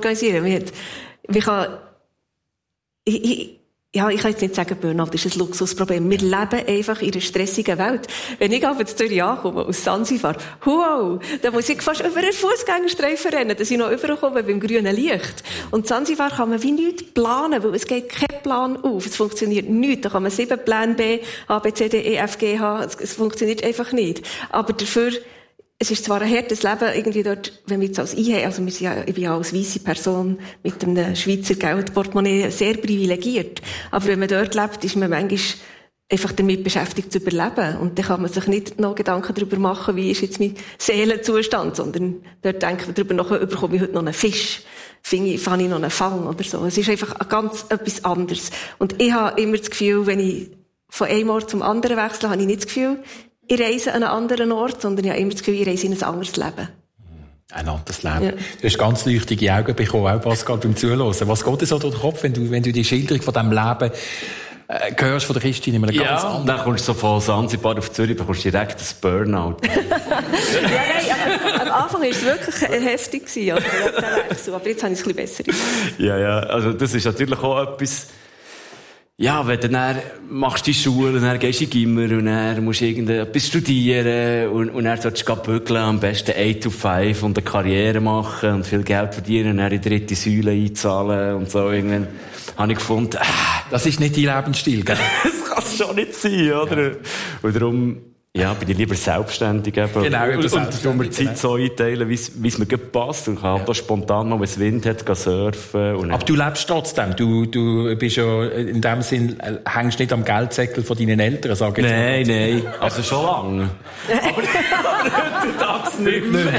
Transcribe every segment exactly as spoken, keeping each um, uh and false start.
organisieren. Man, hat, man kann, ich, ich, ja, ich kann jetzt nicht sagen, Burnout ist ein Luxusproblem. Wir leben einfach in einer stressigen Welt. Wenn ich auf jetzt Zürich ankomme, aus Sansibar, wow, dann muss ich fast über einen Fußgängerstreifen rennen, dass ich noch überkomme beim grünen Licht. Und Sansibar kann man wie nichts planen, weil es geht kein Plan auf. Es funktioniert nicht. Da kann man sieben Pläne B, A, B, C, D, E, F, G haben. Es, es funktioniert einfach nicht. Aber dafür, es ist zwar ein hartes Leben, irgendwie dort, wenn wir jetzt als I H, also wir sind ja, ich bin ja als weisse Person mit einem Schweizer Geldportemonnaie sehr privilegiert. Aber wenn man dort lebt, ist man manchmal einfach damit beschäftigt zu überleben. Und dann kann man sich nicht noch Gedanken darüber machen, wie ist jetzt mein Seelenzustand, sondern dort denkt man darüber nach, bekomme ich heute noch einen Fisch? Fange ich noch einen Fang oder so. Es ist einfach ganz etwas anderes. Und ich habe immer das Gefühl, wenn ich von einem Ort zum anderen wechsle, habe ich nicht das Gefühl, ich reise an einen anderen Ort, sondern ich habe immer das Gefühl, ich reise in ein anderes Leben. Ein anderes Leben. Ja. Du hast ganz leuchtige Augen bekommen, auch Pascal, beim Zuhören. Was geht dir so durch den Kopf, wenn du, wenn du die Schilderung von diesem Leben äh, hörst von der Christine in einem ja, ganz anderen? Ja, dann kommst du so von Sansibar auf Zürich, bekommst direkt ein Burnout. Ja, nein, aber am Anfang war es wirklich heftig, also, aber jetzt habe ich es ein bisschen besser. Ja, ja, also das ist natürlich auch etwas. Ja, wenn du dann machst die Schule, und dann gehst du in Gimmer, und dann musst du irgendetwas studieren, und, und dann solltest du bügeln, am besten eight to five und eine Karriere machen und viel Geld verdienen, und dann in die dritte Säule einzahlen und so. Irgendwann habe ich gefunden, äh, das ist nicht dein Lebensstil, gell? Das kann es schon nicht sein, oder? Ja. Und darum, ja, bin ich lieber selbstständig eben. Genau, und, und, und mir die Zeit genau. so einteilen, wie es mir gut passt. Und kann ja. da spontan mal, wenn es Wind hat, gehen surfen. Und aber du lebst trotzdem. Du, du bist ja, in dem Sinn, hängst nicht am Geldsäckel von deinen Eltern, sag ich. Nein, nein. Also schon lange. aber heutzutage nicht mehr.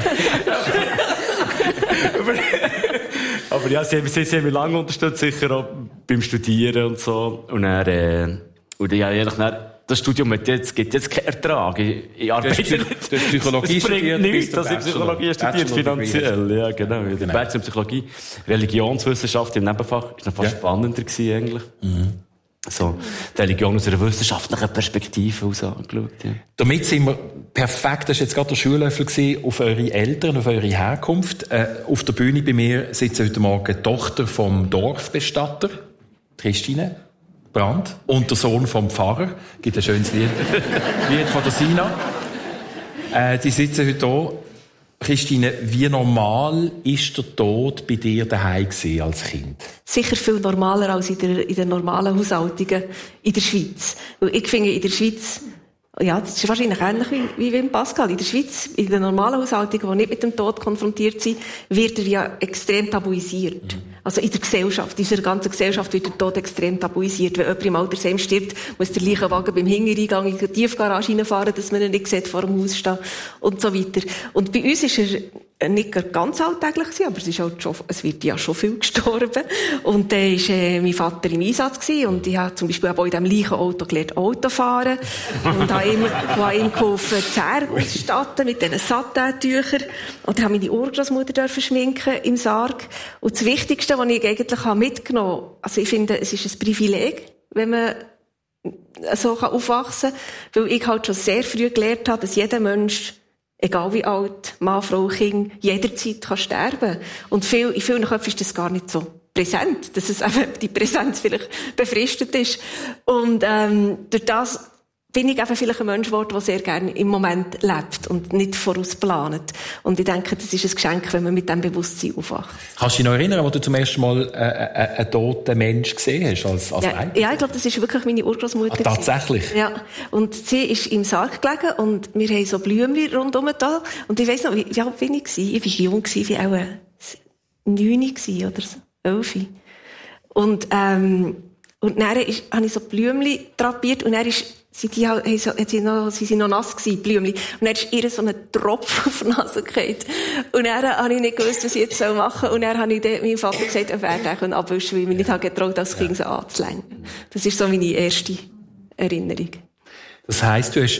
aber ja, sie, sie, sie haben mich lange unterstützt, sicher auch beim Studieren und so. Und dann, äh, und ja, ehrlich, dann, das Studium hat jetzt, gibt jetzt keinen Ertrag. Ich, ich arbeite nicht. Du hast Psychologie studiert. Nichts, dass ich Psychologie studiert, finanziell. Ja, genau. genau. Bachelor in Psychologie. Religionswissenschaft im Nebenfach. Ist noch fast ja. spannender gewesen, eigentlich. Mhm. So, die Religion aus einer wissenschaftlichen Perspektive aus angeschaut, ja. Damit sind wir perfekt, das war jetzt gerade der Schuhlöffel gewesen, auf eure Eltern, auf eure Herkunft. Äh, auf der Bühne bei mir sitzt heute Morgen die Tochter vom Dorfbestatter, Christine Brandt, und der Sohn vom Pfarrer. Gibt ein schönes Lied, Lied von der Sina. Äh, die sitzen heute hier. Christine, wie normal ist der Tod bei dir daheim gewesen als Kind? Sicher viel normaler als in der, in den normalen Haushaltungen in der Schweiz. Weil ich finde, in der Schweiz, ja, das ist wahrscheinlich ähnlich wie, wie in Pascal. In der Schweiz, in den normalen Haushaltungen, die nicht mit dem Tod konfrontiert sind, wird er ja extrem tabuisiert. Mhm. Also in der Gesellschaft, in unserer ganzen Gesellschaft wird der Tod extrem tabuisiert. Wenn jemand im Altersheim stirbt, muss der Leichenwagen beim Hintereingang in die Tiefgarage reinfahren, dass man ihn nicht sieht, vor dem Haus stehen und so weiter. Und bei uns ist er nicht ganz alltäglich gewesen, aber es ist halt schon, es wird ja schon viel gestorben. Und dann war äh, mein Vater im Einsatz gewesen, und ich habe zum Beispiel auch in diesem Leichenauto gelernt, Auto fahren. Und habe ihm, habe ihm geholfen, die Zähne auszustatten mit diesen Satin-Tüchern. Und dann habe meine Urgroßmutter schminken im Sarg. Und das Wichtigste, was ich eigentlich mitgenommen habe, also ich finde, es ist ein Privileg, wenn man so aufwachsen kann, weil ich halt schon sehr früh gelernt habe, dass jeder Mensch, egal wie alt, Mann, Frau, Kind, jederzeit kann sterben. Und viel, in vielen Köpfen ist das gar nicht so präsent, dass es eben die Präsenz vielleicht befristet ist. Und ähm, durch das bin ich einfach vielleicht ein Mensch geworden, der sehr gerne im Moment lebt und nicht vorausplant. Und ich denke, das ist ein Geschenk, wenn man mit diesem Bewusstsein aufwacht. Kannst du dich noch erinnern, wo du zum ersten Mal äh, äh, einen toten Mensch gesehen hast als, als ja, ja, ich glaube, das ist wirklich meine Urgroßmutter. Ah, tatsächlich? Ja. Und sie ist im Sarg gelegen und wir haben so Blümchen rundherum da. Und ich weiss noch, wie, wie alt bin ich gewesen? Ich war jung, wie auch neun oder so, elf. Und, ähm, und dann ist, habe ich so Blümchen drapiert und dann ist sind die halt, so, sie, noch, sie sind noch nass gewesen, Blümchen. Und dann ist ihr so ein Tropfen auf die Nase gefallen. Und dann habe ich nicht gewusst, was ich jetzt machen soll. Und dann habe ich meinem Vater gesagt, er werde ihn abwischen, weil ich mich nicht getraut habe, als Kind so anzulenken. Das ist so meine erste Erinnerung. Das heisst, du hast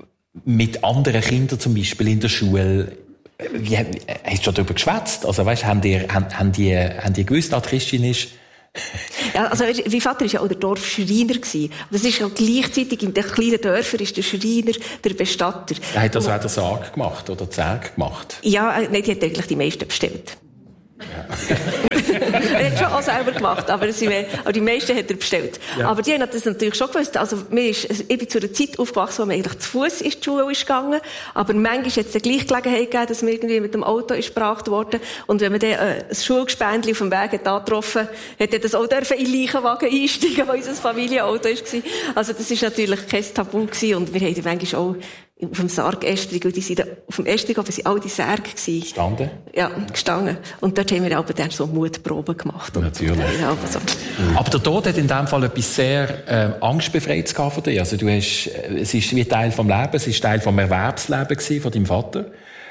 mit anderen Kindern zum Beispiel in der Schule, wie, hast du schon darüber geschwätzt? Also weißt, haben die, haben, haben die, haben die gewusst, dass Christine ist? Ja, also, mein Vater war ja auch der Dorfschreiner gewesen. Das ist ja gleichzeitig, in den kleinen Dörfern ist der Schreiner der Bestatter. Er hat also auch den Sarg gemacht, oder den Sarg gemacht? Ja, nein, die hat eigentlich die meisten bestellt. Ja. Er hat schon auch selber gemacht, aber, sie, aber die meisten hat er bestellt. Ja. Aber die haben das natürlich schon gewusst. Also, mir ist, ich bin zu einer Zeit aufgewachsen, wo man eigentlich zu Fuß in die Schule ist gegangen. Aber manchmal hat es die gleiche Gelegenheit gegeben, dass man irgendwie mit dem Auto ist gebracht worden. Und wenn man dann äh, ein Schulgespendli auf dem Weg hat angetroffen, hat er das auch dürfen in den Leichenwagen einsteigen, wo unser Familienauto war. Also, das ist natürlich kein Tabu gewesen. Und wir haben manchmal auch auf dem Sarg-Estrig, und die sind auf dem Estrig, aber sind all die Särge gewesen. Gestanden? Ja, gestanden. Und dort haben wir aber dann so Mutproben gemacht. Natürlich. Ja, so. Mhm. Aber der Tod hat in dem Fall etwas sehr äh, Angstbefreites gehabt von dir. Also du hast, es ist wie Teil vom Leben, es ist Teil vom Erwerbsleben gewesen, von deinem Vater.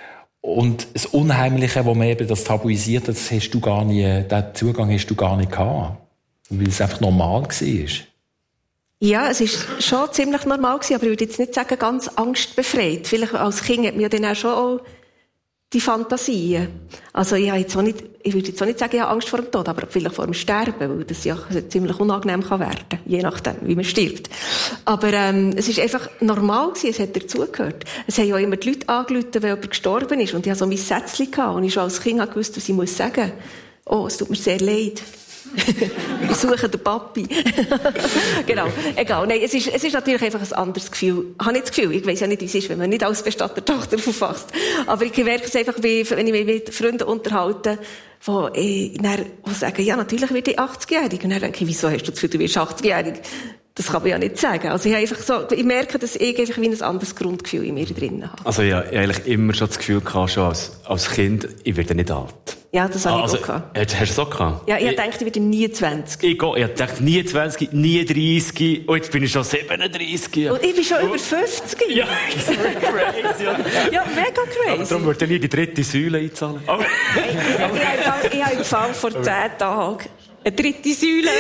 Und das Unheimliche, wo man eben das tabuisiert hat, das hast du gar nie, den Zugang hast du gar nicht gehabt. Weil es einfach normal war. Ja, es ist schon ziemlich normal gewesen, aber ich würde jetzt nicht sagen, ganz angstbefreit. Vielleicht als Kind hat man ja dann auch schon auch die Fantasien. Also ich habe jetzt auch nicht, ich würde jetzt auch nicht sagen, ich habe Angst vor dem Tod, aber vielleicht vor dem Sterben, weil das ja ziemlich unangenehm kann werden, je nachdem, wie man stirbt. Aber ähm, es ist einfach normal gewesen, es hat dazugehört. Es haben ja immer die Leute angerufen, wenn jemand gestorben ist, und ich hatte so mein Sätzchen gehabt, und ich schon als Kind gewusst, was ich muss sagen. Oh, es tut mir sehr leid. Wir suchen den Papi. Genau. Egal. Nein, es ist, es ist natürlich einfach ein anderes Gefühl. Ich habe nicht das Gefühl, ich weiss ja nicht, wie es ist, wenn man nicht als Bestattertochter aufwachst. Aber ich merke es einfach, wie, wenn ich mich mit Freunden unterhalte, die, dann, die sagen, ja, natürlich werde ich achtzigjährig. Und dann denke ich, wieso hast du das Gefühl, du wirst achtzigjährig? Das kann man ja nicht sagen. Also ich habe einfach so, ich merke, dass ich einfach wie ein anderes Grundgefühl in mir drin habe. Also ich habe eigentlich immer schon das Gefühl gehabt, schon als, als Kind, ich werde nicht alt. Ja, das habe also, ich auch gehabt. Hast du das auch gehabt? Ja, ich, ich dachte, ich werde nie zwanzig. Ich, ich dachte, nie zwanzig, nie dreißig, und jetzt bin ich schon siebenunddreißig. Ja. Und ich bin schon und, über fünfzig. Ja, das ist crazy. Ja, mega crazy. Aber darum würde ich nie die dritte Säule einzahlen. Aber ich, ich habe im Fall vor zehn Tagen eine dritte Säule.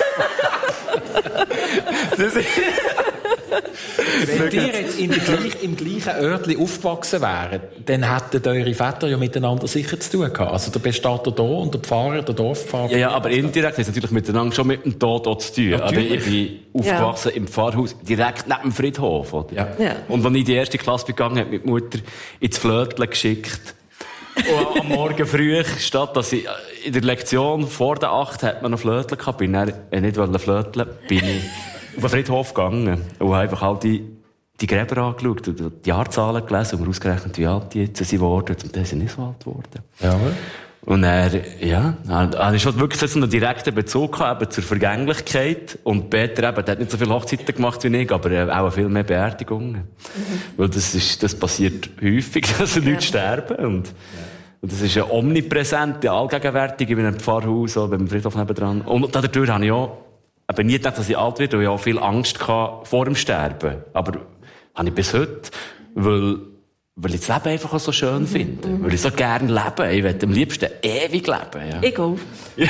Das ist Wenn ihr jetzt in gleich, im gleichen Örtchen aufgewachsen wären, dann hätten eure Väter ja miteinander sicher zu tun gehabt. Also der Bestatter hier und der Pfarrer, der Dorfpfarrer. Ja, ja, aber indirekt ist natürlich miteinander schon mit dem Tod auch zu tun. Also ich bin aufgewachsen ja. im Pfarrhaus, direkt neben dem Friedhof. Oder? Ja. Ja. Und als ich in die erste Klasse begangen habe, mit Mutter ins Flötchen geschickt. Und am Morgen früh, statt dass ich in der Lektion vor der acht hat man noch Flötchen gehabt, bin ich nicht Flötchen, bin ich auf den Friedhof gegangen und habe einfach all die, die Gräber angeschaut und die Jahrzahlen gelesen und mir ausgerechnet, wie alt die jetzt sind geworden. Und dann sind sie nicht so alt geworden. Ja. Und er, ja, er ist halt wirklich so einen direkten Bezug gehabt, eben zur Vergänglichkeit. Und Peter eben, der hat nicht so viele Hochzeiten gemacht wie ich, aber auch viel mehr Beerdigungen. Mhm. Weil das ist, das passiert häufig, dass Leute ja. sterben. Und, ja. und das ist ja omnipräsent, allgegenwärtig, in einem Pfarrhaus, oder beim Friedhof nebendran. Und dadurch habe ich auch aber nie gedacht, dass ich alt werde, weil ich auch viel Angst hatte vor dem Sterben. Aber habe ich bis heute, weil, weil ich das Leben einfach auch so schön mhm. finde. Mhm. Weil ich so gerne lebe. Ich will am liebsten ewig leben. Ja. Ich go.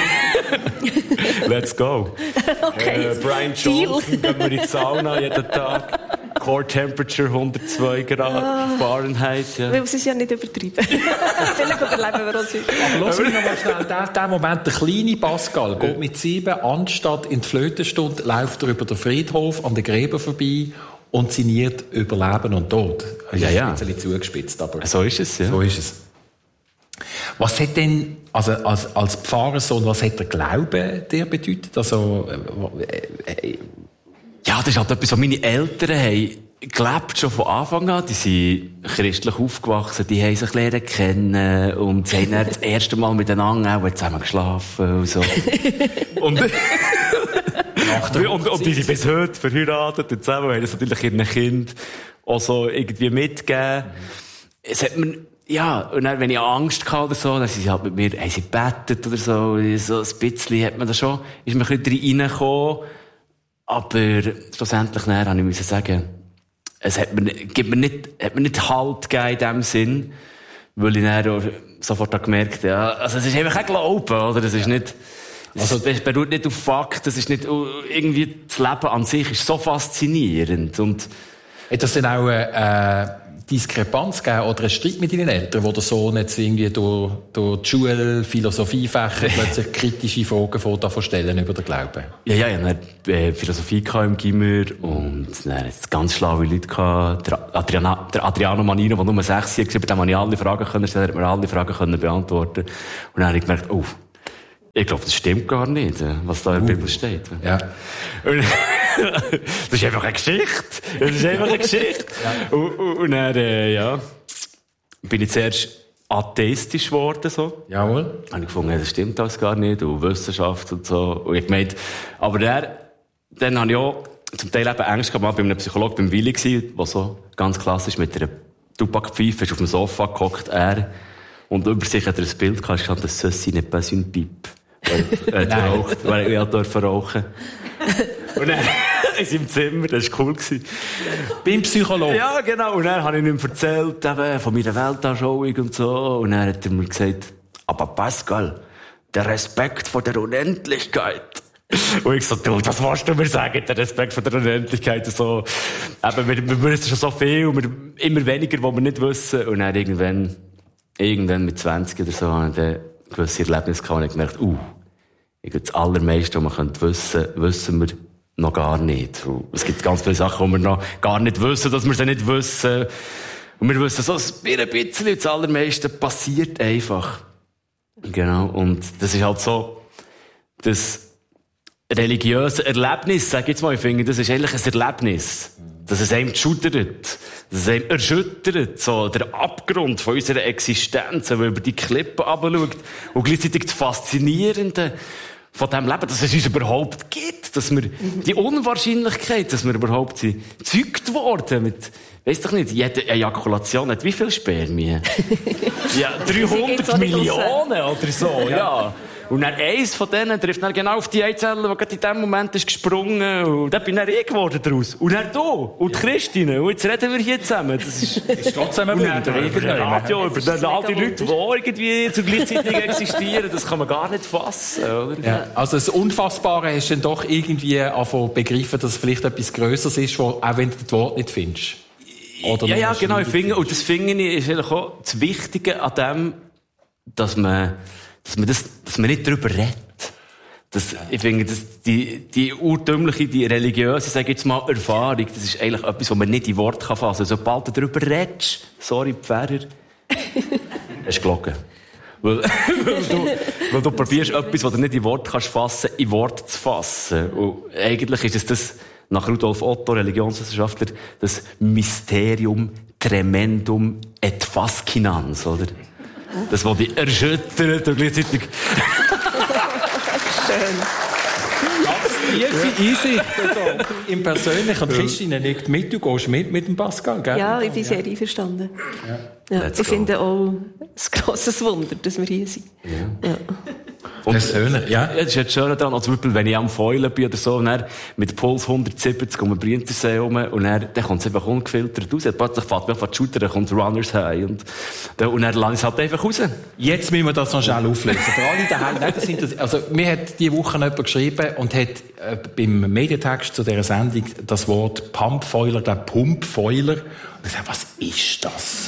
Let's go. Okay. Äh, Brian Johnson, gehen wir in die Sauna jeden Tag. Core Temperature hundertzwei Grad oh. Fahrenheit. Ja. Wir müssen es ja nicht übertreiben. Vielleicht überleben wir uns heute. Aber lass mich noch mal schnell. Der, der Moment, der kleine Pascal geht mit sieben, anstatt in die Flötenstunde, läuft er über den Friedhof an den Gräben vorbei und sinniert über Leben und Tod. Das ja, ist ja. ein bisschen zugespitzt, aber so ist es, ja. So ist es. Was hat denn, also als, als Pfarrersohn, was hat der Glaube dir bedeutet? Also, äh, äh, ja, das ist halt etwas, was meine Eltern haben gelebt, schon von Anfang an. Die sind christlich aufgewachsen, die haben sich lernen kennen und sie haben dann das erste Mal miteinander auch zusammen geschlafen und so. und, und, und die sind bis heute verheiratet und zusammen haben das natürlich ihren Kind auch so irgendwie mitgegeben. Es hat mir, ja, und dann, wenn ich Angst hatte oder so, dann sind sie halt mit mir, haben sie gebetet oder so, so ein bisschen hat man da schon, ist man ein bisschen reingekommen. Aber schlussendlich nachher habe ich müssen sagen, es hat mir, gibt mir nicht, hat mir nicht Halt gegeben in dem Sinn, weil ich dann sofort gemerkt habe, ja, also es ist einfach kein Glauben, oder? Das ist nicht, also, es beruht nicht auf Fakt, das ist nicht, irgendwie, das Leben an sich ist so faszinierend und. Hat das denn auch, äh, Diskrepanz gegeben oder einen Streit mit deinen Eltern, wo der Sohn jetzt irgendwie durch, durch die Schule, Philosophiefächer plötzlich kritische Fragen von davon stellen über den Glauben? Ja, ja, ich hatte äh, Philosophie im Gimmer und dann hatte es ganz schlaue Leute gehabt. Der, Adriana, der Adriano Manino, der nur sechs war, bei dem habe ich alle Fragen können stellen, hat mir alle Fragen können beantworten. Und dann habe ich gemerkt, oh, Ich glaube, das stimmt gar nicht, was da in der Bibel steht. Ja. Und das ist einfach eine Geschichte. Das ist einfach eine Geschichte. Ja. Und, und, und dann, äh, ja, bin ich zuerst atheistisch geworden, so. Jawohl. Und ich gefunden, das stimmt alles gar nicht, und Wissenschaft und so. Und ich gemeint, aber dann, dann habe ich auch zum Teil eben Angst gehabt, bei einem Psychologen beim Willi gewesen, der so ganz klassisch mit einer Tabakpfeife ist auf dem Sofa gehockt, er, und über sich hat er ein Bild gehabt, stand, das «Ceci n'est pas une pipe». Er hat geraucht, weil er durfte rauchen. Und dann, in seinem Zimmer, das war cool. Beim Psychologen? Ja, genau. Und dann habe ich ihm erzählt, eben, von meiner Weltanschauung und so. Und dann hat er mir gesagt, aber Pascal, der Respekt vor der Unendlichkeit. Und ich so, du, das willst du mir sagen, der Respekt vor der Unendlichkeit. So, eben, wir, wir wissen schon so viel, und wir, immer weniger, was wir nicht wissen. Und dann irgendwann, irgendwann mit zwanzig oder so, habe ich dann gewisse Erlebnisse gehabt, und ich gemerkt, uh, das Allermeiste, was man wissen könnte, wissen wir noch gar nicht. Und es gibt ganz viele Sachen, die wir noch gar nicht wissen, dass wir sie nicht wissen. Und wir wissen so ein bisschen, das Allermeiste passiert einfach. Genau. Und das ist halt so, das religiöse Erlebnis, sag ich jetzt mal, ich finde, das ist eigentlich ein Erlebnis. Dass es einem schudert, dass es einem erschüttert, so der Abgrund von unserer Existenz, wenn man über die Klippen runterschaut. Und gleichzeitig das Faszinierende von dem Leben, dass es uns überhaupt gibt, dass wir die Unwahrscheinlichkeit, dass wir überhaupt sind, gezeugt worden mit, weiss doch nicht, jede Ejakulation hat wie viel Spermien? Ja, dreihundert Millionen oder so, ja. Und dann eins von denen trifft dann genau auf die Eizelle, die gerade in dem Moment ist gesprungen. Und dann bin dann ich geworden daraus. Und dann du. Und die Christine. Und jetzt reden wir hier zusammen. Das ist, ist trotzdem ein Wunder. Radio über dann all die Leute, die irgendwie zur gleichzeitig existieren, das kann man gar nicht fassen, oder? Ja. Also das Unfassbare hast du dann doch irgendwie angefangen begriffen, dass es vielleicht etwas Grösseres ist, wo, auch wenn du das Wort nicht findest. Oder ja, ja, genau. Ich finde, und das finde ich, ist eigentlich auch das Wichtige an dem, dass man, dass man das, dass man nicht darüber redet. Das, ich finde, das, die, die urtümliche, die religiöse, sag ich jetzt mal, Erfahrung, das ist eigentlich etwas, was man nicht in Worte fassen kann. Sobald du darüber redest, sorry, Pfarrer, hast du gelogen. Weil, weil du, weil du probierst, etwas, was du nicht in Worte kannst fassen, in Worte zu fassen. Und eigentlich ist es das, nach Rudolf Otto, Religionswissenschaftler, das Mysterium tremendum et fascinans, oder? Das, was dich erschüttert und gleichzeitig... Schön. Ganz tiefe Einsicht im Persönlichen. Christine liegt mit, du gehst mit mit dem Pascal, gell? Ja, ich bin sehr einverstanden. Ja. Ja, ich finde auch ein grosses Wunder, dass wir hier sind. Ja. Ja. Und persönlich, ja. Ja, das ist jetzt schön daran, zum Beispiel, wenn ich am Feulen bin oder so, und dann mit Puls hundertsiebzig um den Brienzersee rum, und dann, dann kommt es einfach ungefiltert raus. Plötzlich fährt mich auf die Schulter, dann kommt Runners High, und dann, und dann lasse ich es halt einfach raus. Jetzt müssen wir das noch schnell auflösen. Für alle daheim, nein, das sind das, also, mir hat diese Woche jemand geschrieben und hat, äh, beim Medientext zu dieser Sendung das Wort Pumpfoiler, ich glaube, Pumpfoiler. Und ich sage, was ist das?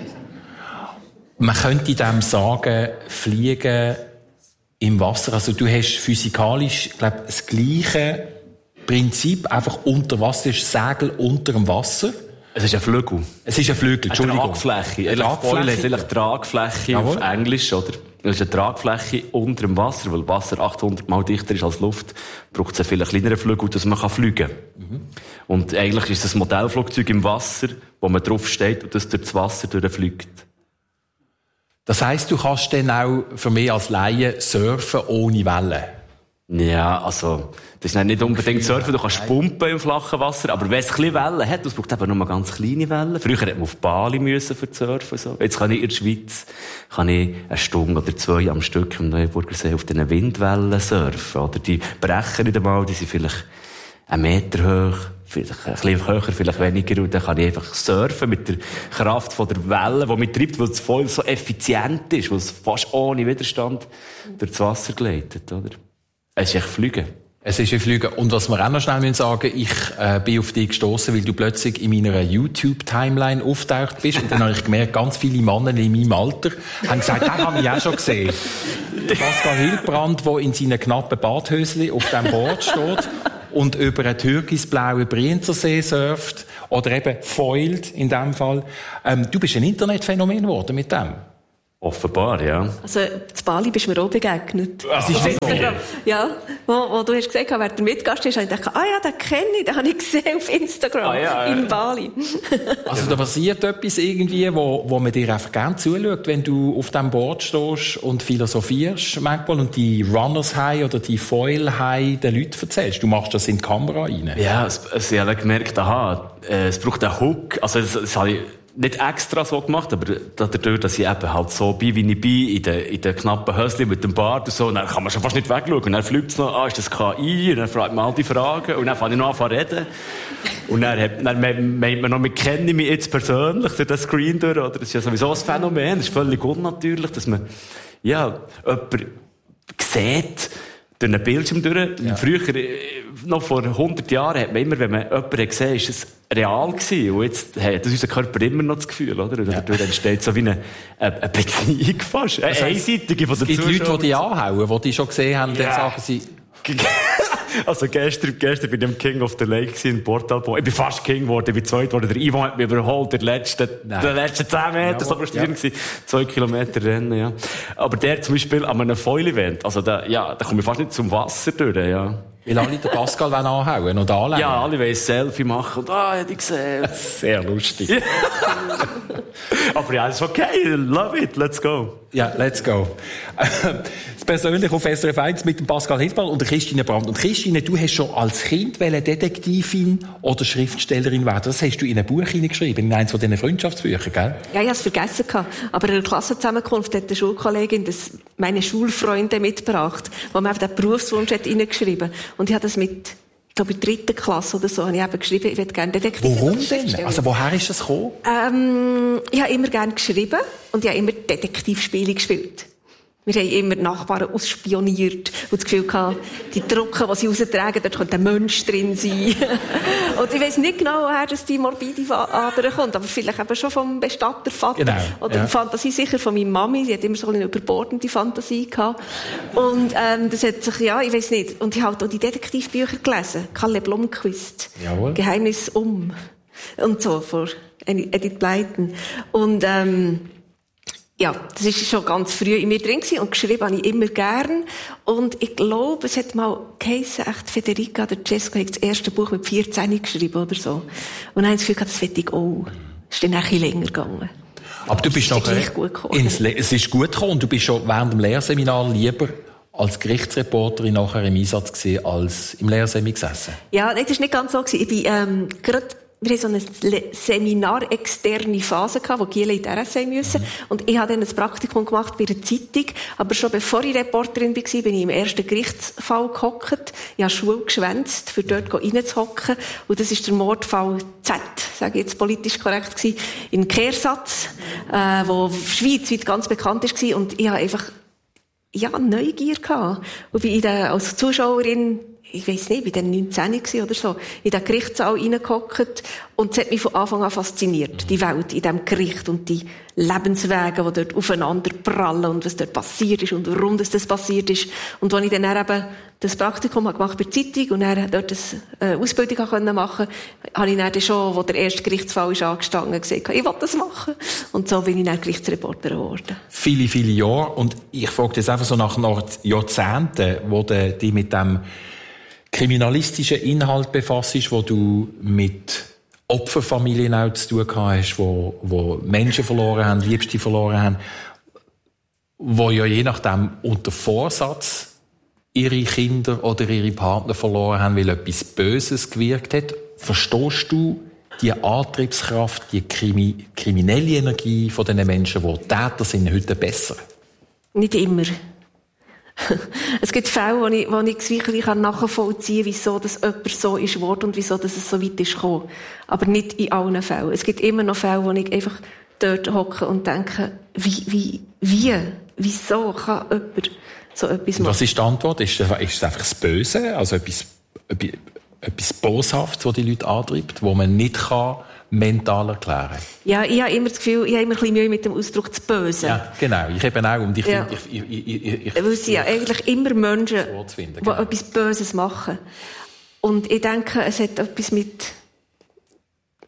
Man könnte dem sagen, fliegen im Wasser. Also du hast physikalisch, glaube das gleiche Prinzip, einfach unter Wasser, ist Segel unter dem Wasser. Es ist ein Flügel. Es ist ein Flügel, Entschuldigung. Eine Tragfläche. Eine Tragfläche. Es ist eigentlich Tragfläche Jawohl. Auf Englisch, oder? Es ist eine Tragfläche unter dem Wasser, weil Wasser achthundert Mal dichter ist als Luft, braucht es einen viel kleineren Flügel, dass man fliegen kann. Mhm. Und eigentlich ist es ein Modellflugzeug im Wasser, wo man drauf steht und das durch das Wasser durchfliegt. Das heisst, du kannst dann auch für mich als Laie surfen ohne Wellen? Ja, also, das ist nicht unbedingt surfen, du kannst pumpen im flachen Wasser, aber wenn es ein bisschen Wellen hat, das braucht eben nur ganz kleine Wellen. Früher hätte man auf Bali müssen für surfen, so. Jetzt kann ich in der Schweiz, kann ich eine Stunde oder zwei am Stück im Neuenburger See auf diesen Windwellen surfen, oder? Die brechen nicht einmal, die sind vielleicht einen Meter hoch. Vielleicht ein bisschen höher, vielleicht weniger, und dann kann ich einfach surfen mit der Kraft von der Welle, die mich treibt, weil es voll so effizient ist, weil es fast ohne Widerstand durch das Wasser gleitet, oder? Es ist echt Fliegen. Es ist ein Fliegen. Und was wir auch noch schnell sagen müssen, ich äh, bin auf dich gestossen, weil du plötzlich in meiner YouTube-Timeline auftaucht bist, und dann habe ich gemerkt, ganz viele Männer in meinem Alter haben gesagt, den habe ich auch schon gesehen. Der Pascal Hildbrand, der in seinen knappen Badhöschen auf dem Board steht und über einen türkisblauen Brienzersee surft, oder eben foilt in dem Fall. Ähm, du bist ein Internetphänomen geworden mit dem. Offenbar, ja. Also, zu Bali bist du mir auch begegnet. Das ist nicht so. Ja, wo, wo du hast gesagt hast, wer der Mitgast ist, habe ich gedacht, ah ja, den kenne ich, den habe ich gesehen auf Instagram. Ah, ja, in ja. Bali. Also da passiert etwas irgendwie, wo, wo man dir einfach gerne zuschaut, wenn du auf dem Board stehst und philosophierst manchmal und die Runners High oder die Foil High den Leuten erzählst. Du machst das in die Kamera rein. Ja, es, es, ich habe gemerkt, aha, äh, es braucht einen Hook. Also, das, das habe ich nicht extra so gemacht, aber dadurch, dass ich eben halt so bin, wie ich bin, in den, in den knappen Höschen mit dem Bart und so, und dann kann man schon fast nicht wegschauen. Und dann fliegt es noch, ah, ist das K I? Und dann fragt man all die Fragen. Und dann fange ich noch an zu reden. Und dann, hat, dann meint man noch, wir kennen mich jetzt persönlich durch den Screen durch, oder? Das ist ja sowieso ein Phänomen. Das ist völlig unnatürlich, dass man, ja, jemanden sieht, durch einen Bildschirm durch. Ja. Früher, noch vor hundert Jahren, hat man immer, wenn man jemanden gesehen hat, ist es real gewesen. Und jetzt hat unser Körper immer noch das Gefühl, oder? Und dadurch ja. entsteht so wie eine, eine Beziehung fast. Eine das heißt, einseitige von der Es gibt Zuschauer. Leute, die dich anhauen, die dich schon gesehen haben, Ja. dann sagen sie... Also gestern, gestern bin ich am King of the Lake in Portalpo. Ich bin fast King geworden, ich bin zweit geworden. Der Ivo hat mich überholt, der letzte, der letzte zehn Meter, ja, so frustrierend ja. gewesen. Zwei Kilometer Rennen, ja. Aber der zum Beispiel an einem Foil-Event, also da, ja, da komme ich fast nicht zum Wasser durch, ja. Weil alle den Pascal anhauen und anlegen. Ja, alle wollen ein Selfie machen und, ah, hätte ich gesehen. Sehr lustig. Aber ja, das ist okay. Love it. Let's go. Ja, let's go. Das persönliche auf S R F eins mit dem Pascal Hildmann und der Christine Brandt. Und Christine, du hast schon als Kind Detektivin oder Schriftstellerin werden. Das hast du in ein Buch hineingeschrieben, in eins von diesen Freundschaftsbüchern, gell? Ja, ich habe es vergessen gehabt. Aber in der Klassenzusammenkunft hat eine Schulkollegin das meine Schulfreunde mitgebracht, wo man einfach den Berufswunsch hat reingeschrieben. Und ich habe das mit, ich glaube, in der dritten Klasse oder so, habe ich eben geschrieben, ich würde gerne Detektivin Warum denn? Also, woher ist das gekommen? Ähm, ich habe immer gerne geschrieben und ich habe immer Detektivspiele gespielt. Wir haben immer die Nachbarn ausspioniert und das Gefühl gehabt, die Drucken, die sie raustragen, dort könnte ein Mensch drin sein. Und ich weiss nicht genau, woher das die morbide Ader kommt, aber vielleicht eben schon vom Bestattervater. Genau, oder ja. die Fantasie sicher von meiner Mami, sie hat immer so eine überbordende Fantasie gehabt. Und ähm, das hat sich, ja, ich weiss nicht. Und ich habe halt auch die Detektivbücher gelesen. Kalle Blomqvist. Jawohl. Geheimnis um. Und so, von Edith Blyton. Und ähm, ja, das ist schon ganz früh in mir drin gewesen und geschrieben habe ich immer gern. Und ich glaube, es hat mal geheissen, echt Federica oder Cesco hat das erste Buch mit vierzehn geschrieben oder so. Und dann habe ich das Gefühl gehabt, das will ich auch. Es ist dann ein bisschen länger gegangen. Aber du bist noch ins Le- es ist gut gekommen und du bist schon während dem Lehrseminar lieber als Gerichtsreporterin nachher im Einsatz gewesen, als im Lehrsemi gesessen. Ja, nein, das war nicht ganz so gewesen. Ich bin, ähm, gerade wir hatten so eine Seminar-externe Phase gehabt, wo Giele in die R S A müssen. Mhm. Und ich habe dann ein Praktikum gemacht bei einer Zeitung. Aber schon bevor ich Reporterin war, bin ich im ersten Gerichtsfall gehockt. Ich habe Schule geschwänzt, für dort reinzuhocken. Und das ist der Mordfall Z, sage ich jetzt politisch korrekt gewesen, in Kehrsatz, äh, wo schweizweit ganz bekannt war. Und ich habe einfach, ja, Neugier gehabt. Und bin ich dann als Zuschauerin, ich weiss nicht, ich war dann neunzehn oder so, in den Gerichtssaal reingehockt und es hat mich von Anfang an fasziniert, die Welt in diesem Gericht und die Lebenswege, die dort aufeinander prallen und was dort passiert ist und warum das, das passiert ist. Und als ich dann eben das Praktikum gemacht bei der Zeitung und dann dort eine Ausbildung machen konnte, habe ich dann schon, wo der erste Gerichtsfall ist angestanden, gesagt, ich will das machen. Und so bin ich dann Gerichtsreporterin geworden. Viele, viele Jahre. Und ich frage jetzt einfach so nach, nach Jahrzehnten, wo du dich mit dem kriminalistischen Inhalt befasst, wo du mit Opferfamilien auch zu tun hast, wo, wo Menschen verloren haben, Liebste verloren haben, wo ja je nachdem unter Vorsatz ihre Kinder oder ihre Partner verloren haben, weil etwas Böses gewirkt hat. Verstehst du die Antriebskraft, die Krimi- kriminelle Energie von den Menschen, die Täter sind, heute besser? Nicht immer. Es gibt Fälle, wo ich, wo ich wirklich nachvollziehen kann, wieso das jemand so ist geworden und wieso das es so weit ist gekommen. Aber nicht in allen Fällen. Es gibt immer noch Fälle, wo ich einfach dort hocke und denke, wie, wie, wie, wieso kann jemand so etwas machen? Was ist die Antwort? Ist, ist es einfach das Böse? Also etwas, etwas, etwas Boshaftes, das die Leute antreibt, wo man nicht kann mental erklären? Ja, ich habe immer das Gefühl, ich habe immer ein bisschen Mühe mit dem Ausdruck «das Böse». Ja, genau. Ich eben auch. Und ich ja. finde, ich, ich, ich, ich, Weil es sind ja eigentlich immer Menschen, finden, die genau. etwas Böses machen. Und ich denke, es hat etwas mit,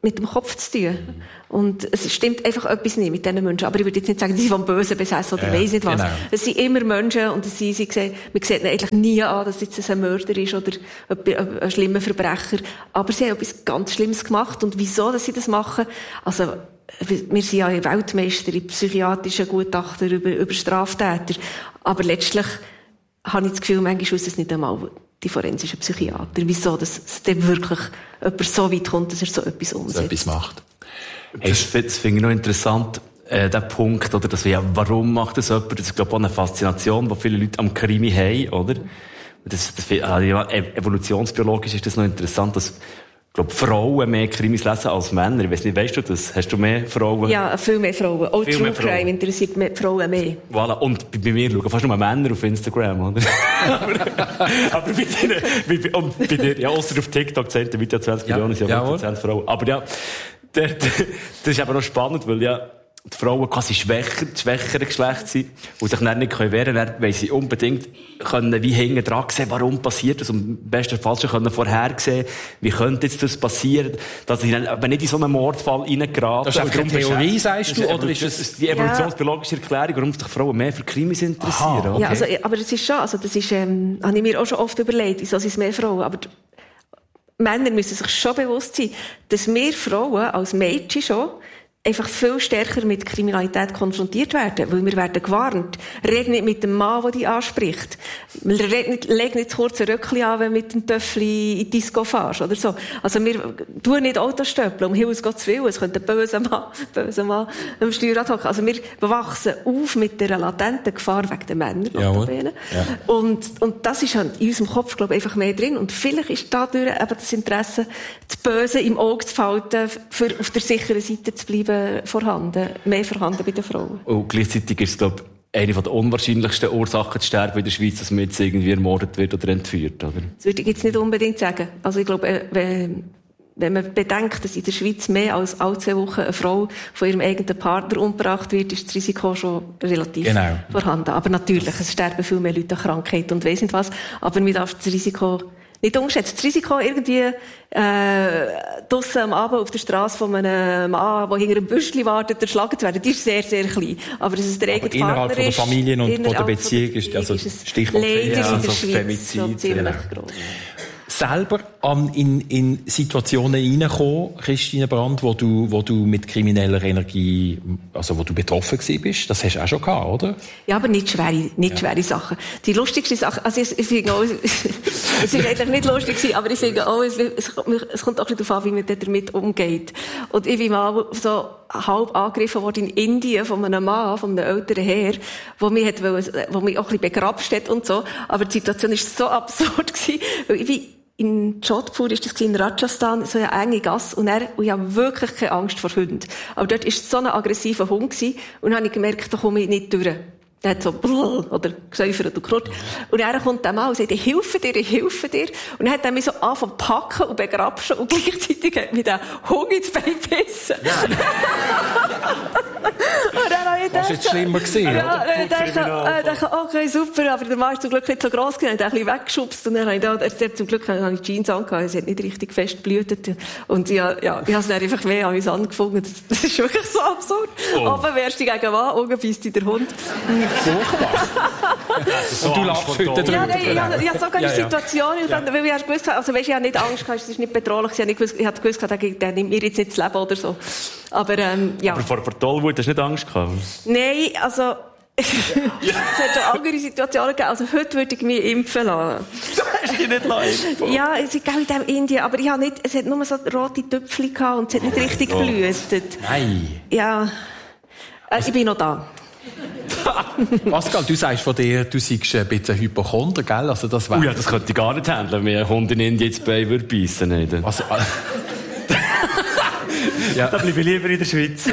mit dem Kopf zu tun. Und es stimmt einfach etwas nicht mit diesen Menschen. Aber ich würde jetzt nicht sagen, sie sind vom Bösen besessen oder ja, weiss nicht was. Genau. Es sind immer Menschen und sie, sie sehen, man sieht ihnen eigentlich nie an, dass jetzt ein Mörder ist oder ein, ein schlimmer Verbrecher. Aber sie haben etwas ganz Schlimmes gemacht. Und wieso, dass sie das machen? Also, wir sind ja Weltmeister in psychiatrischen Gutachten über, über Straftäter. Aber letztlich habe ich das Gefühl, manchmal wissen es nicht einmal die forensischen Psychiater. Wieso, dass es dann wirklich jemand so weit kommt, dass er so etwas umsetzt. So etwas macht. Das, das finde ich noch interessant, äh, der Punkt, oder, dass wir, ja, warum macht das jemand? Das ist, glaube ich, auch eine Faszination, die viele Leute am Krimi haben, oder? Das, das, ja, evolutionsbiologisch ist das noch interessant, dass, ich glaube, Frauen mehr Krimis lesen als Männer. Ich weiss nicht, weißt du das? Hast du mehr Frauen? Ja, viel mehr Frauen. Auch True Crime interessiert mehr Frauen mehr. Voilà. Und bei mir schauen fast nur Männer auf Instagram, oder? aber, aber bei dir, bei, und bei dir, ja, ausser auf TikTok zählt der Video zwanzig ja. Millionen, ja, ja zehn Frauen. Aber ja, das, das ist aber noch spannend, weil ja, die Frauen quasi schwächer, das schwächere Geschlecht sind und sich dann nicht wehren können, weil sie unbedingt können wie hinten dran sehen, warum passiert das, und im besten Fall schon können vorhersehen, wie könnte jetzt das passieren, dass sie dann aber nicht in so einen Mordfall reingeraten. Das ist einfach eine Theorie, sagst du, oder ist das die evolutionsbiologische Erklärung, warum sich Frauen mehr für Krimis interessieren? Okay. Ja, also, aber es ist schon, also das ist, ähm, habe ich mir auch schon oft überlegt, wieso sind es mehr Frauen, aber Männer müssen sich schon bewusst sein, dass wir Frauen als Mädchen schon einfach viel stärker mit Kriminalität konfrontiert werden, weil wir werden gewarnt. Red nicht mit dem Mann, der dich anspricht. Red nicht, leg nicht das kurze Röckchen an, wenn du mit dem Töffli in die Disco fährst, oder so. Also wir tun nicht Autos stöppeln, um Himmels Gottes Willen. Es könnte ein böser Mann, böser Mann am Steuerrad hocken. Also wir wachsen auf mit dieser latenten Gefahr wegen den Männern. Ja, ja. Und, und das ist halt in unserem Kopf, glaube ich, einfach mehr drin. Und vielleicht ist dadurch eben das Interesse, das Böse im Auge zu behalten, für auf der sicheren Seite zu bleiben, vorhanden, mehr vorhanden bei den Frauen. Und gleichzeitig ist es, glaube ich, eine der unwahrscheinlichsten Ursachen zu sterben in der Schweiz, dass man jetzt irgendwie ermordet wird oder entführt, oder? Das würde ich jetzt nicht unbedingt sagen. Also ich glaube, wenn, wenn man bedenkt, dass in der Schweiz mehr als alle zwei Wochen eine Frau von ihrem eigenen Partner umgebracht wird, ist das Risiko schon relativ genau. vorhanden. Aber natürlich, es sterben viel mehr Leute an Krankheit und weiss nicht was, aber man darf das Risiko nicht unterschätzen. Das Risiko irgendwie äh, draussen am Abend auf der Straße von einem Mann, der hinter einem Büschli wartet, erschlagen zu werden, die ist sehr, sehr klein. Aber dass es der eigene Partner ist... Innerhalb der Familien und von der Beziehung ist, ist also Stichwort leider in der also Schweiz Femizid, so ziemlich ja. groß. Selber an, in, in Situationen reinkommen, Christine Brandt, wo du, wo du mit krimineller Energie, also wo du betroffen gewesen bist, das hast du auch schon gehabt, oder? Ja, aber nicht schwere, nicht ja. schwere Sachen. Die lustigste Sache, also ich, ich finde auch, es ist eigentlich nicht lustig gewesen, aber ich finde auch, es, es, es kommt auch ein bisschen darauf an, wie man damit umgeht. Und ich bin mal so halb angegriffen worden in Indien von einem Mann, von einem älteren Herr, wo mich hat, wo mich auch ein bisschen begrapscht hat und so. Aber die Situation war so absurd gewesen, weil ich bin in Jodhpur ist das in Rajasthan, so eine enge Gasse, und er, und ich habe wirklich keine Angst vor Hunden. Aber dort war so ein aggressiver Hund gewesen, und dann habe ich gemerkt, da komme ich nicht durch. Der hat so, brrr, oder gesäufert und geknurrt. Und er kommt dann mal und sagt, ich helfe dir, ich helfe dir. Und dann hat er mich so angefangen zu packen und begrapschen, und gleichzeitig hat mich der Hund ins Bein gebissen. Ja. Und dann habe ich gedacht, was jetzt schlimmer gewesen? Ja, ich dachte, äh, dachte, okay, super, aber der Mann ist zum Glück nicht so gross gewesen, er hat ein bisschen weggeschubst, und dann habe ich da, er, zum Glück habe ich Jeans angehabt, es hat nicht richtig fest geblutet, und ja, ja, ich habe es dann einfach mehr amüsant gefunden, das, das ist wirklich so absurd. Oh. Oben wärst du gegen Mann, unten beißt dich der Hund. So und du lachst heute drüber. Ja, nein, ich hatte ja, sogar eine ja, Situation, ja. Ja. weil ich habe gewusst, also weißt, ich habe nicht Angst gehabt, es ist nicht bedrohlich, ich habe nicht gewusst, ich habe gewusst, der, der nimmt mir jetzt nicht das Leben oder so. Aber, ähm, ja. Aber vor, vor Tollwut hast du nicht Angst gehabt? Nein, also, es hat schon andere Situationen gegeben. Also heute würde ich mich impfen lassen. Du hast dich nicht impfen? Ja, es ist auch in dem Indien, aber ich habe nicht, es hat nur so rote Töpfchen gehabt und es hat nicht richtig oh. geblutet. Nein. Ja, also, ich bin noch da. Pascal, du sagst von dir, du seist ein bisschen Hypochonder, gell? Also das oh ja, das könnte ich gar nicht handeln, wenn ein Hund in Indien ins Bein würde beißen würde. Also, ja. Da bleibe ich lieber in der Schweiz.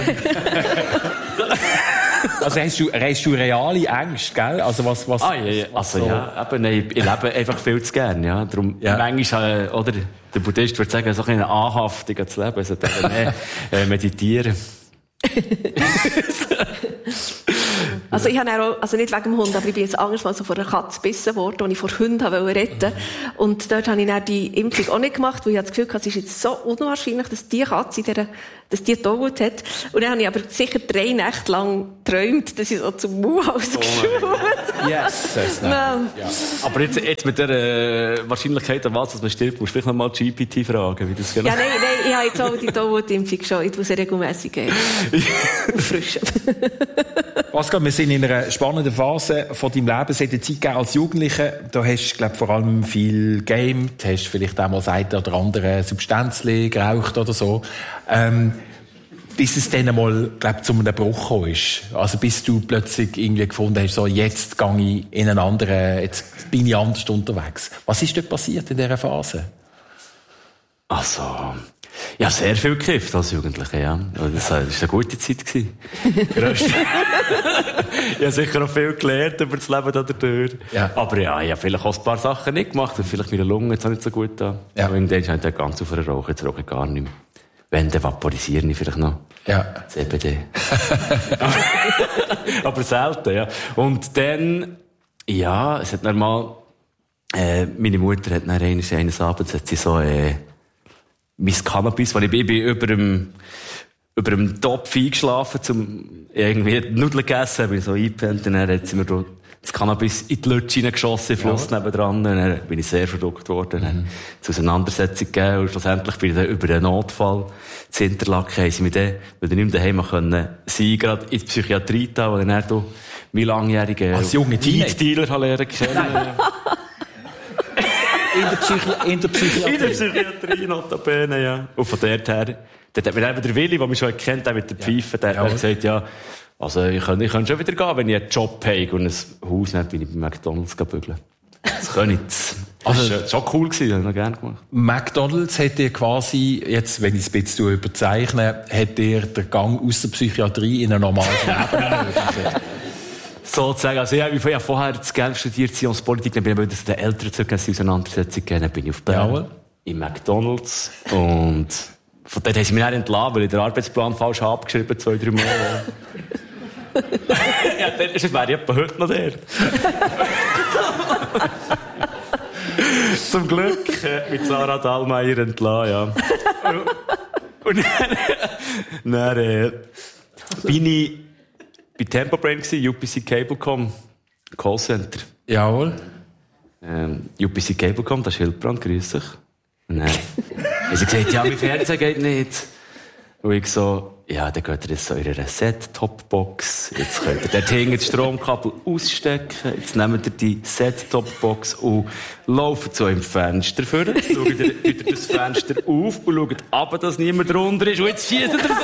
Also hast du, hast du reale Ängste, gell? Also was, was, ah, ja, ja. Also so. Ja, eben, nein, ich lebe einfach viel zu gern, ja. Darum, ja. Manchmal, äh, oder, der Buddhist würde sagen, so eine Anhaftung zu leben, also mehr äh, meditieren. Also ich habe auch, also nicht wegen dem Hund, aber ich bin jetzt anders mal so von einer Katze gebissen worden, die ich vor Hunden wollte retten. Und dort habe ich dann die Impfung auch nicht gemacht, weil ich das Gefühl hatte, es ist jetzt so unwahrscheinlich, dass die Katze in dieser, dass die getötet hat. Und dann habe ich aber sicher drei Nächte lang geträumt, dass ich so zum Mauhaus geschult habe. Yes, das ist ja. Ja. Aber jetzt, jetzt mit der äh, Wahrscheinlichkeit, an was dass man stirbt, musst du vielleicht noch mal G P T fragen, wie das genau. Ja, nein, nein, ich habe jetzt auch die Tollwut-Impfung schon. Ich muss sie regelmässig geben. Auffrischen. Pascal, wir sind in einer spannenden Phase von deinem Leben. Es hat eine Zeit gegeben als Jugendlicher. Da hast du, glaube vor allem viel gegamed, hast vielleicht auch mal das eine oder andere Substanzli geraucht oder so. Ähm, bis es dann einmal, glaube zu einem Bruch gekommen ist. Also bis du plötzlich irgendwie gefunden hast, so, jetzt gehe ich in einen anderen, jetzt bin ich anders unterwegs. Was ist dort passiert in dieser Phase? Also, ja, sehr viel gekifft als Jugendlicher, ja. Das war eine gute Zeit. Ich habe sicher auch viel gelernt über das Leben da dadurch. Ja. Aber ja, ich habe vielleicht auch ein paar Sachen nicht gemacht. Und vielleicht meine Lunge jetzt auch nicht so gut da. Ja. Aber irgendwann habe ich ganz auf einer Rauche, jetzt rauche ich gar nicht mehr. Wenn, dann vaporisiere ich vielleicht noch. Ja. C B D. Aber selten, ja. Und dann, ja, es hat dann mal, äh, meine Mutter hat dann eines, eines Abends, hat sie so, äh, mein Cannabis, weil ich bin, ich bin über dem, über dem Topf eingeschlafen, zum irgendwie Nudeln gegessen, bin ich so eingepennt, und dann hat sie mir das Cannabis in die Lutsche hineingeschossen, im Fluss ja. nebendran, und dann bin ich sehr verrückt worden, dann mhm. hat es Auseinandersetzung gegeben, und schlussendlich bin ich dann über einen Notfall zu Interlaken, haben sie mich dann, weil ich nicht mehr daheim können, sein, gerade in die Psychiatrie da, wo dann auch mein langjähriger als junge Dealer lernen kennen. In der, Psychi- in der Psychiatrie? In der Psychiatrie, notabene, ja. Und von dort her, dort hat mir eben der Willi, der mich schon kennt, der mit der Pfeife, der hat gesagt, ja, also ich könnte, ich könnte schon wieder gehen, wenn ich einen Job habe und ein Haus nicht, bin ich bei McDonalds bügeln. Das kann ich. Das also, war schon cool gewesen, das habe ich noch gerne gemacht. McDonalds hat dir quasi, jetzt, wenn ich es ein bisschen überzeichne, hat dir den Gang aus der Psychiatrie in ein normales Leben ermöglicht. Sozusagen. Also, ich habe vorher das Geld studiert, Science-Politik, dann bin ich den Eltern zurück, als sie Auseinandersetzung gegeben, dann bin ich auf Bern, ja. in McDonalds, und von dort haben sie mich dann entlassen, weil ich den Arbeitsplan falsch habe abgeschrieben, zwei, drei Mal. Ja, dann wäre ich etwa heute noch der. Zum Glück äh, mit Sarah Dahlmeier entlassen, ja. Und dann, dann äh, bin ich bei Tempobrain gsi, U P C Cablecom, Callcenter. Jawohl. Ähm, U P C Cablecom, das ist Hildbrand, grüß dich. Und dann haben sie gesagt, ja, mein Fernseher geht nicht. Und ich so, ja, dann geht ihr jetzt so in eine Set-Top-Box. Jetzt könnt ihr dort hinten das Stromkabel ausstecken. Jetzt nehmt ihr die Set-Top-Box und lauft so im Fenster vor. Jetzt schaut ihr, ihr das Fenster auf und schaut ab, dass niemand drunter ist. Und jetzt schießt ihr so.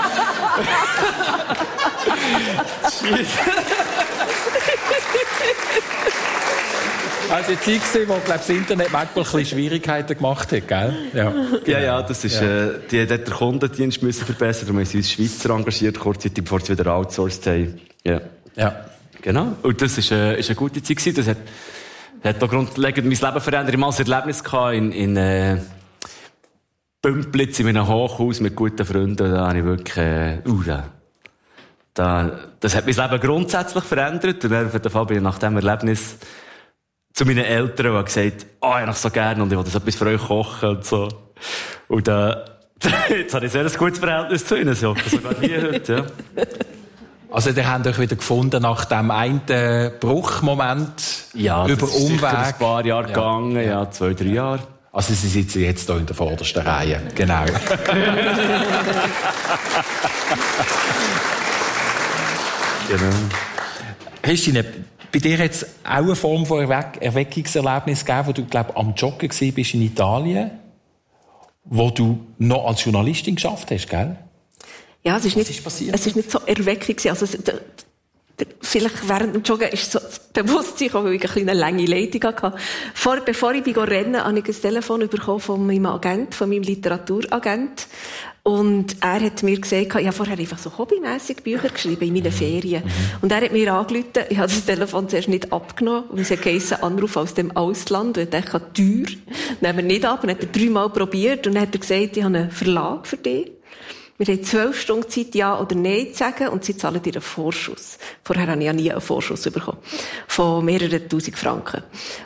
Also die Zeit gesehen, wo, glaube das Internet manchmal ein bisschen Schwierigkeiten gemacht hat, gell? Ja, genau. ja, ja, das ist, ja. Äh, die hat den Kundendienst müssen verbessern, darum haben sie uns Schweizer engagiert, kurzzeitig, bevor sie wieder outsourced haben. Ja. Ja. Genau. Und das ist, äh, ist eine gute Zeit gewesen. Das hat, hat auch grundlegend mein Leben verändert. Ich hatte mal ein Erlebnis gehabt in, in, äh, Bümplitz in einem Hochhaus mit guten Freunden. Da habe ich wirklich, äh, uh, da, da, das hat mein Leben grundsätzlich verändert. Und dann, auf jeden Fall bin ich nach diesem Erlebnis zu meinen Eltern und habe gesagt, oh, ich habe noch so gerne und ich will das etwas für euch kochen und so. Und äh, jetzt habe ich sehr ein gutes Verhältnis zu ihnen, so, sogar wie heute, ja. Also, ihr habt euch wieder gefunden nach dem einen Bruchmoment, ja, über das ist Umweg. ein paar Jahre ja. gegangen, ja, zwei, drei Jahre. Also, sie sitzen jetzt hier in der vordersten Reihe. Genau. Genau. Christine, bei dir hat es auch eine Form von Erweck- Erweckungserlebnis gegeben, wo du, glaube am Joggen gewesen bist in Italien, wo du noch als Journalistin geschafft hast, gell? Ja, es ist nicht, ist passiert? Es ist nicht so erweckend gewesen. Also, der, der, vielleicht während dem Joggen ist so das Bewusstsein gekommen, weil ich eine kleine lange Leitung hatte. Vor, bevor ich bin rennen, habe ich ein Telefon bekommen von meinem Agent, von meinem Literaturagent. Und er hat mir gesagt, ich habe vorher einfach so hobbymässig Bücher geschrieben in meinen Ferien. Mhm. Und er hat mir angerufen, ich habe das Telefon zuerst nicht abgenommen, weil es geheißen, Anruf aus dem Ausland. Und ich dachte, teuer. Nehmen wir nicht ab. Und hat er dreimal probiert. Und dann hat er gesagt, ich habe einen Verlag für dich. Wir haben zwölf Stunden Zeit, Ja oder Nein zu sagen, und sie zahlen dir einen Vorschuss. Vorher habe ich ja nie einen Vorschuss bekommen. Von mehreren tausend Franken.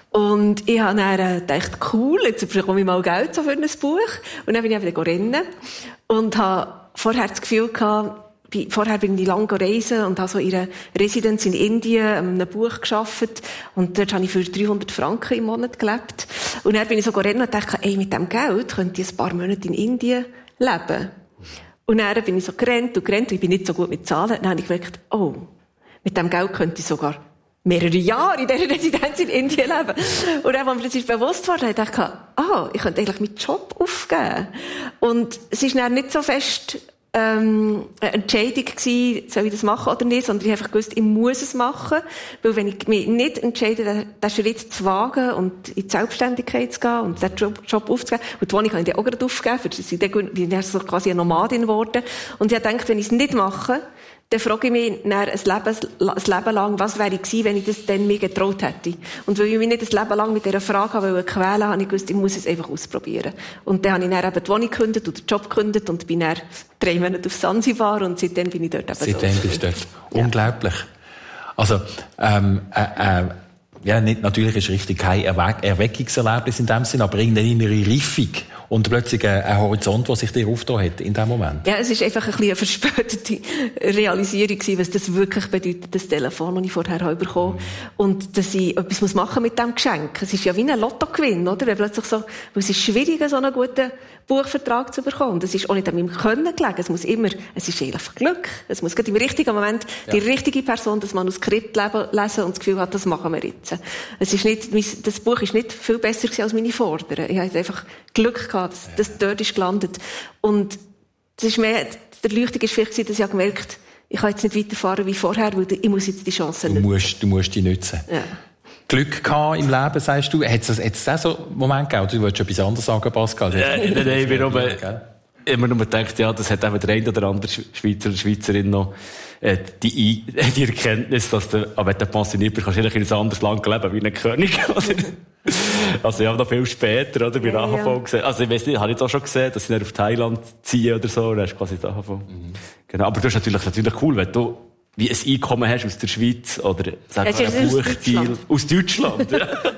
Und ich habe dann gedacht, cool, jetzt bekomme ich mal Geld so für ein Buch. Und dann bin ich eben rennen. Und habe vorher das Gefühl gehabt, Vorher bin ich lange reisen und habe so in einer Residenz in Indien an einem Buch gearbeitet. Und dort habe ich für dreihundert Franken im Monat gelebt. Und dann bin ich so rennen und dachte, ey, mit dem Geld könnte ich ein paar Monate in Indien leben. Und dann bin ich so gerannt und gerannt und ich bin nicht so gut mit Zahlen. Dann habe ich gemerkt, oh, mit dem Geld könnte ich sogar mehrere Jahre in dieser Residenz in Indien leben. Und dann, als mir das ist bewusst wurde, habe ich gedacht, ah, ich könnte eigentlich meinen Job aufgeben. Und es ist dann nicht so fest ähm, eine Entscheidung gewesen, soll ich das machen oder nicht, sondern ich habe einfach gewusst, ich muss es machen, weil wenn ich mich nicht entscheide, den, den Schritt zu wagen und in die Selbstständigkeit zu gehen und den Job, Job aufzugeben, und die Wohnung habe ich dann auch gerade aufgegeben, für das bin ich so quasi eine Nomadin geworden, und ich habe gedacht, wenn ich es nicht mache, dann frage ich mich dann ein Leben, ein Leben lang, was wäre ich gewesen, wenn ich das dann mir getraut hätte. Und weil ich mich nicht ein Leben lang mit dieser Frage habe quälen, habe ich gewusst, ich muss es einfach ausprobieren. Und dann habe ich dann eben die Wohnung gekündigt und den Job gekündigt und bin dann drei Monate auf Sansibar und seitdem bin ich dort eben Seitdem so. Bist du dort. Ja. Unglaublich. Also, ähm, äh, äh, ja, nicht, natürlich ist richtig kein Erwe- Erweckungserlebnis in dem Sinn, aber irgendeine innere Reifung. Und plötzlich ein, ein Horizont, der sich dir aufgetan hat in dem Moment. Ja, es ist einfach ein bisschen eine verspätete Realisierung gewesen, was das wirklich bedeutet, das Telefon, das ich vorher habe bekommen. Mhm. Und dass ich etwas machen muss mit diesem Geschenk. Es ist ja wie ein Lottogewinn, oder? Wenn plötzlich so, weil es ist schwierig, so einen guten Buchvertrag zu bekommen. Das ist auch nicht an meinem Können gelegen. Es muss immer, es ist einfach Glück. Es muss gerade im richtigen Moment ja. die richtige Person das Manuskript lesen und das Gefühl hat, das machen wir jetzt. Es ist nicht, das Buch ist nicht viel besser gewesen als meine Vorderen. Ich hatte einfach Glück gehabt, dass das dort ist gelandet. Und es ist mehr, der Leuchtung ist vielleicht, dass ich habe gemerkt, ich kann jetzt nicht weiterfahren wie vorher, weil ich muss jetzt die Chance nutzen. Du musst, du musst die nutzen. Ja. Glück gehabt im Leben, sagst du? Hat es auch so einen Moment gegeben? Du wolltest etwas anderes sagen, Pascal? Ja, nein, nein, ich bin aber immer nur gedacht, ja, das hat eben der eine oder andere Schweizer oder Schweizerin noch, äh, die, die Erkenntnis, dass du, aber wenn du pensioniert bist, kannst du in ein anderes Land leben, wie ein König. Also, ich habe noch viel später, oder, bei ja, A H V ja. gesehen. Also, ich weiss nicht, habe ich da schon gesehen, dass ich dann auf Thailand ziehe oder so, dann hast du quasi die A H V. Mhm. Genau. Aber das ist natürlich, natürlich cool, wenn du, wie ein Einkommen hast aus der Schweiz oder sagen wir ein Buchstil aus Deutschland. Ja.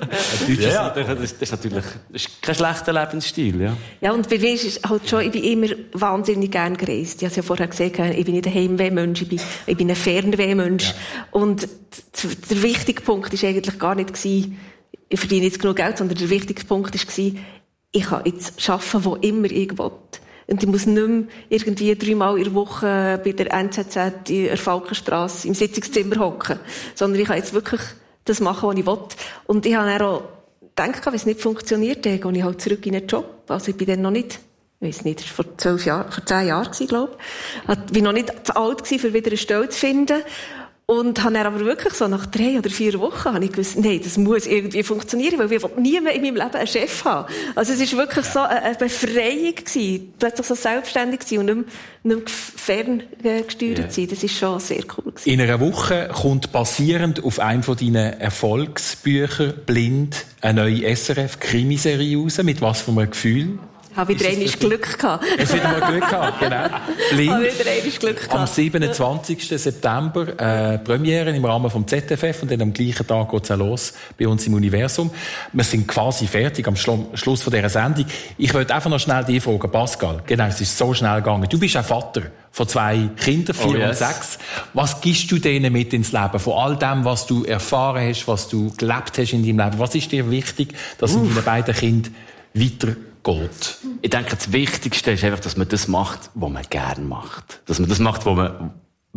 ja. Das ist natürlich das ist kein schlechter Lebensstil. Ja, ja, und bei mir ist es halt schon, ich bin immer wahnsinnig gern gereist. Ich habe es ja vorher gesagt, ich bin nicht ein Heimweh-Mensch, ich bin, ich bin ein Fernweh-Mensch. Ja. Und der wichtige Punkt war eigentlich gar nicht gewesen, ich verdiene jetzt genug Geld, sondern der wichtige Punkt war, ich kann jetzt arbeiten, wo immer ich will. Und ich muss nicht mehr irgendwie dreimal in der Woche bei der N Z Z in der Falkenstrasse im Sitzungszimmer hocken. Sondern ich kann jetzt wirklich das machen, was ich will. Und ich habe dann auch gedacht, wenn es nicht funktioniert, dann gehe ich halt zurück in den Job. Also ich bin dann noch nicht, ich weiss nicht, das war vor zwölf Jahren, vor zehn Jahren, glaube ich. Ich war noch nicht zu alt gewesen, um wieder eine Stelle zu finden. Und habe dann aber wirklich so nach drei oder vier Wochen habe ich gewusst, nein, das muss irgendwie funktionieren, weil ich nie mehr in meinem Leben einen Chef haben. Also es ist wirklich so eine Befreiung gewesen, plötzlich so selbstständig gewesen und nicht mehr, nicht mehr ferngesteuert yeah. sein. Das ist schon sehr cool gewesen. In einer Woche kommt basierend auf einem von deinen Erfolgsbüchern «Blind» eine neue S R F-Krimiserie raus. Mit was für einem Gefühl? Ich habe wieder einmal Glück gehabt. Es wieder mal Glück gehabt, genau. Blind. Ich habe wieder einmal Glück gehabt. Am siebenundzwanzigsten September, äh, Premiere im Rahmen vom Z F F und dann am gleichen Tag geht's auch los bei uns im Universum. Wir sind quasi fertig am Schlu- Schluss von dieser Sendung. Ich wollte einfach noch schnell dich fragen, Pascal. Genau, es ist so schnell gegangen. Du bist auch Vater von zwei Kindern, vier oh, yes. und sechs. Was gibst du denen mit ins Leben? Von all dem, was du erfahren hast, was du gelebt hast in deinem Leben. Was ist dir wichtig, dass in deinen beiden Kindern weiter geht? Ich denke, das Wichtigste ist einfach, dass man das macht, was man gerne macht. Dass man das macht, wo man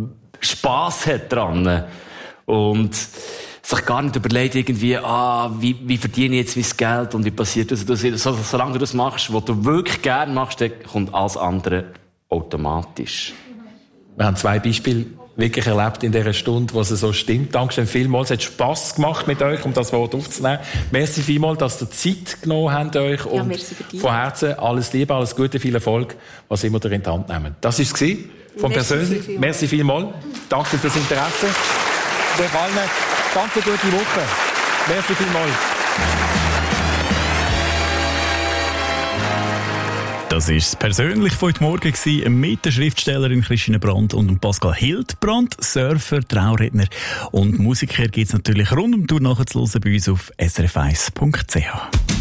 Spass hat dran. Und sich gar nicht überlegt, irgendwie, ah, wie, wie verdiene ich jetzt mein Geld und wie passiert das? das so, solange du das machst, was du wirklich gerne machst, dann kommt alles andere automatisch. Wir haben zwei Beispiele wirklich erlebt in dieser Stunde, wo es so stimmt. Dankeschön vielmals. Es hat Spass gemacht mit euch, um das Wort aufzunehmen. Merci vielmals, dass ihr Zeit genommen habt euch. Und ja, von Herzen alles Liebe, alles Gute, viel Erfolg, was immer ihr in die Hand nehmt. Das war es von merci persönlich. Viel merci vielmals. Danke fürs Interesse. Euch allen ganz eine gute Woche. Merci vielmals. Das war es persönlich von heute Morgen mit der Schriftstellerin Christine Brandt und Pascal Hildbrand, Surfer, Trauredner und Musiker. Gibt es natürlich rund um die Tour nachzuhören bei uns auf s r f eins punkt c h.